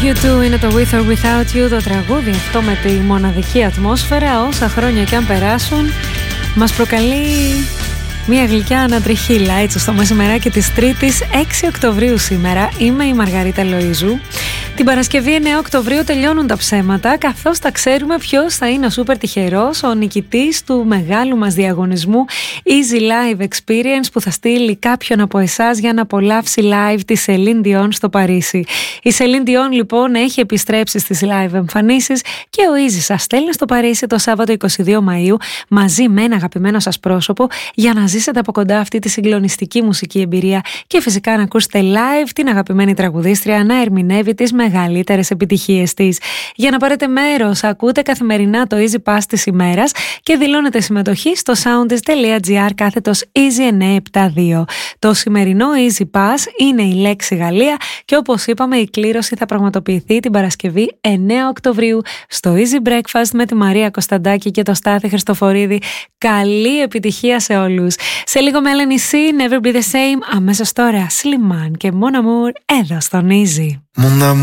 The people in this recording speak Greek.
U2 είναι το With or Without You, το τραγούδι αυτό με τη μοναδική ατμόσφαιρα, όσα χρόνια και αν περάσουν μας προκαλεί μια γλυκιά ανατριχύλα έτσι στο μεσημεράκι της Τρίτης 6 Οκτωβρίου σήμερα. Είμαι η Μαργαρίτα Λοΐζου. Την Παρασκευή 9 Οκτωβρίου τελειώνουν τα ψέματα, καθώς θα ξέρουμε ποιος θα είναι ο σούπερ τυχερός, ο νικητής του μεγάλου μας διαγωνισμού Easy Live Experience που θα στείλει κάποιον από εσάς για να απολαύσει live τη Celine Dion στο Παρίσι. Η Celine Dion λοιπόν έχει επιστρέψει στις live εμφανίσεις και ο Easy σας στέλνει στο Παρίσι το Σάββατο 22 Μαΐου μαζί με ένα αγαπημένο σας πρόσωπο για να ζήσετε από κοντά αυτή τη συγκλονιστική μουσική εμπειρία και φυσικά να ακούσετε live την αγαπημένη τραγουδίστρια να ερμηνεύει τις μεγαλύτερες επιτυχίες της. Για να πάρετε μέρος, ακούτε καθημερινά το Easy Pass της ημέρας και δηλώνετε συμμετοχή στο soundist.gr/Easy972. Το σημερινό Easy Pass είναι η λέξη Γαλλία και όπως είπαμε η κλήρωση θα πραγματοποιηθεί την Παρασκευή 9 Οκτωβρίου στο Easy Breakfast με τη Μαρία Κωνσταντάκη και το Στάθη Χριστοφορίδη. Καλή επιτυχία σε όλους. Σε λίγο με Eleni C, Never Be The Same, αμέσως τώρα Slimane και Mon Amour εδώ στον Easy.